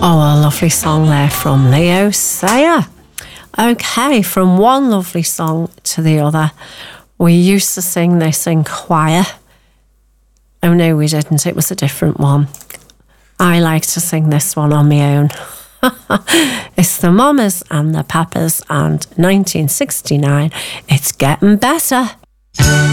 Oh, a lovely song there from Leo Sayer. Okay, from one lovely song to the other. We used to sing this in choir. Oh no, we didn't. It was a different one. I like to sing this one on my own. It's the Mamas and the Papas and 1969. It's getting better.